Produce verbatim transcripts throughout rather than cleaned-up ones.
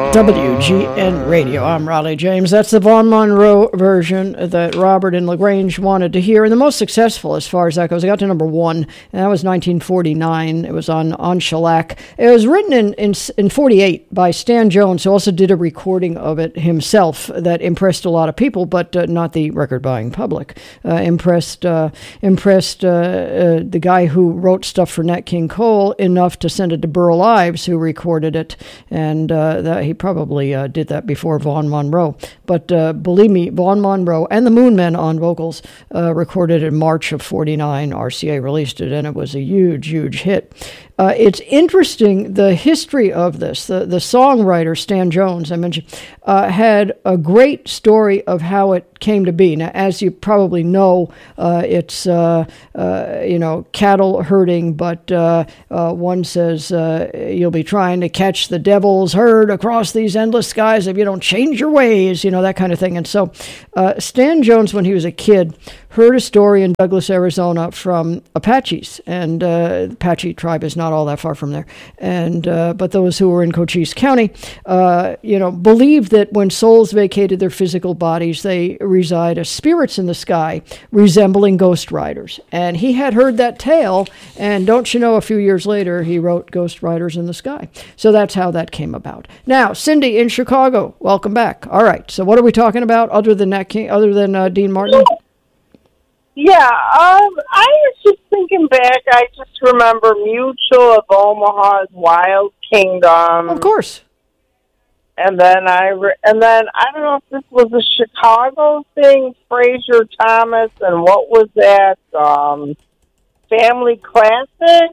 W G N Radio. I'm Raleigh James. That's the Vaughn Monroe version that Robert and LaGrange wanted to hear, and the most successful as far as that goes. It got to number one, and that was nineteen forty-nine. It was on, on shellac. It was written in, in, in forty-eight by Stan Jones, who also did a recording of it himself that impressed a lot of people, but uh, not the record-buying public. Uh, impressed uh, impressed uh, uh, the guy who wrote stuff for Nat King Cole enough to send it to Burl Ives, who recorded it, and uh, that he probably uh, did that before Vaughn Monroe. But uh, believe me, Vaughn Monroe and the Moonmen on vocals uh, recorded in March of forty-nine. R C A released it, and it was a huge, huge hit. Uh, it's interesting, the history of this. The, the songwriter, Stan Jones, I mentioned, uh, had a great story of how it came to be. Now, as you probably know, uh, it's, uh, uh, you know, cattle herding, but uh, uh, one says uh, you'll be trying to catch the devil's herd across these endless skies if you don't change your ways, you know, that kind of thing. And so uh, Stan Jones, when he was a kid, heard a story in Douglas, Arizona from Apaches, and uh, the Apache tribe is not all that far from there. And uh, but those who were in Cochise County, uh, you know, believed that when souls vacated their physical bodies, they reside as spirits in the sky, resembling ghost riders. And he had heard that tale, and don't you know, a few years later, he wrote Ghost Riders in the Sky. So that's how that came about. Now, Cindy in Chicago, welcome back. All right, so what are we talking about other than Nat King, other than uh, Dean Martin? Yeah, um, I was just thinking back. I just remember Mutual of Omaha's Wild Kingdom. Of course. And then I re- and then I don't know if this was a Chicago thing, Fraser Thomas, and what was that? Um, Family Classic.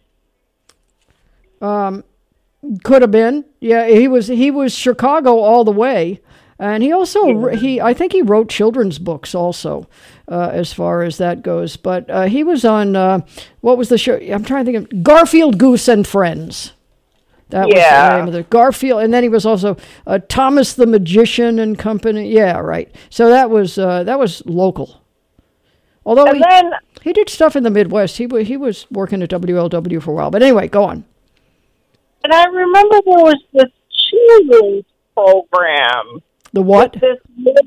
Um, could have been. Yeah, he was. He was Chicago all the way. And he also, yeah. he I think he wrote children's books also, uh, as far as that goes. But uh, he was on, uh, what was the show? I'm trying to think of, Garfield, Goose, and Friends. That yeah. was the name of the Garfield. And then he was also uh, Thomas the Magician and Company. Yeah, right. So that was uh, that was local. Although and he, then, he did stuff in the Midwest. He, he was working at W L W for a while. But anyway, go on. And I remember there was this children's program. The what? This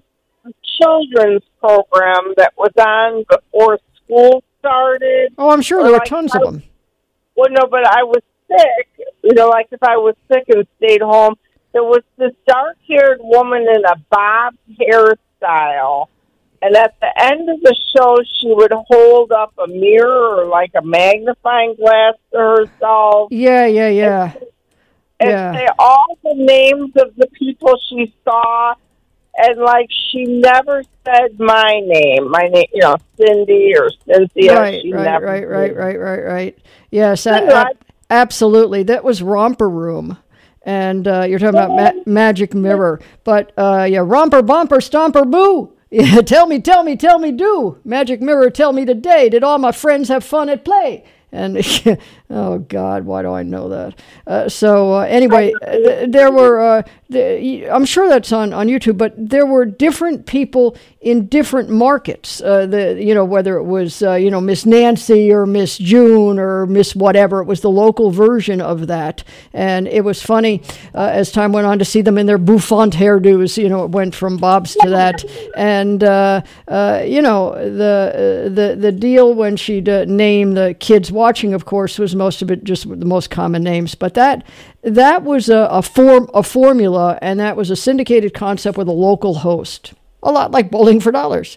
children's program that was on before school started. Oh, I'm sure there were like tons of them. Well, no, but I was sick. You know, like if I was sick and stayed home, there was this dark-haired woman in a bob hairstyle. And at the end of the show, she would hold up a mirror or like a magnifying glass to herself. Yeah, yeah, yeah. And, and yeah. say all the names of the people she saw, and like she never said my name, my name, you know, Cindy or Cynthia. Right, she right, never right, did. right, right, right, right. Yes, a- a- absolutely. That was Romper Room, and uh, you're talking about ma- Magic Mirror. But uh, yeah, Romper, Bumper, Stomper, Boo. Yeah, tell me, tell me, tell me, do. Magic Mirror, tell me today. Did all my friends have fun at play? And, oh, God, why do I know that? Uh, so, uh, anyway, th- there were, uh, th- I'm sure that's on, on YouTube, but there were different people in different markets, uh, the you know, whether it was, uh, you know, Miss Nancy or Miss June or Miss whatever. It was the local version of that. And it was funny uh, as time went on to see them in their bouffant hairdos. You know, it went from bobs to that. And, uh, uh, you know, the, uh, the, the deal when she'd uh, name the kids watching, of course, was most of it just the most common names. But that that was a, a form a formula, and that was a syndicated concept with a local host. A lot like Bowling for Dollars.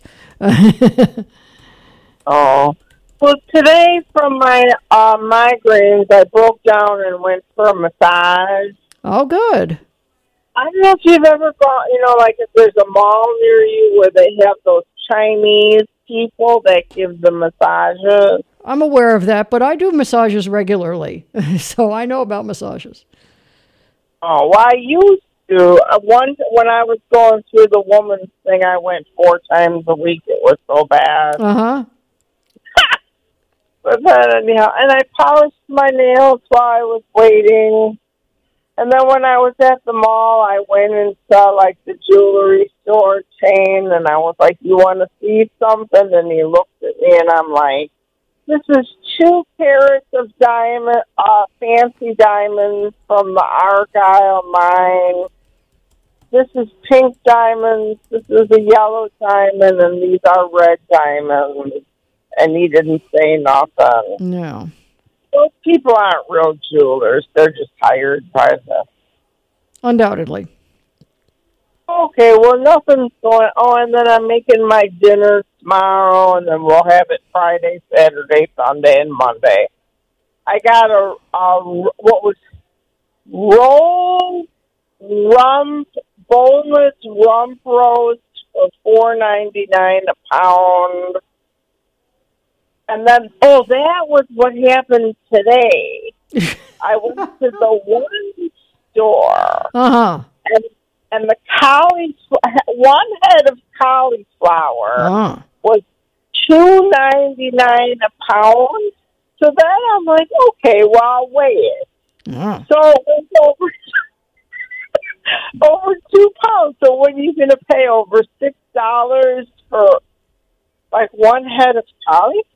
Oh. Well, today from my uh, migraines, I broke down and went for a massage. Oh, good. I don't know if you've ever gone, you know, like if there's a mall near you where they have those Chinese people that give the massages. I'm aware of that, but I do massages regularly, so I know about massages. Oh, well, I used to. Uh, one, when I was going through the woman's thing, I went four times a week. It was so bad. Uh-huh. But then, anyhow, and I polished my nails while I was waiting. And then when I was at the mall, I went and saw, like, the jewelry store chain, and I was like, you want to see something? And he looked at me, and I'm like, this is two carats of diamond, uh, fancy diamonds from the Argyle mine. this is pink diamonds, this is a yellow diamond, and these are red diamonds. And he didn't say nothing. No. Those people aren't real jewelers. They're just hired by the... Undoubtedly. Okay, well, nothing's going... Oh, and then I'm making my dinner tomorrow, and then we'll have it Friday, Saturday, Sunday, and Monday. I got a, a what was rolled rump, boneless rump roast for four ninety-nine a pound. And then, oh, that was what happened today. I went to the one store, uh-huh. and and the cauliflower, one head of cauliflower Uh-huh. was two ninety nine a pound. So then I'm like, okay, well, I'll weigh it. Uh-huh. So it was over over two pounds. So what are you going to pay over six dollars for like one head of cauliflower?